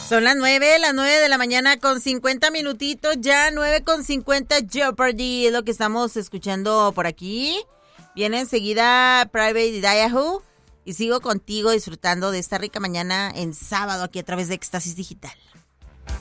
Son las 9 de la mañana con 50 minutitos, ya 9:50 Jeopardy es lo que estamos escuchando por aquí. Viene enseguida Private Idaho y sigo contigo disfrutando de esta rica mañana en sábado aquí a través de Éxtasis Digital.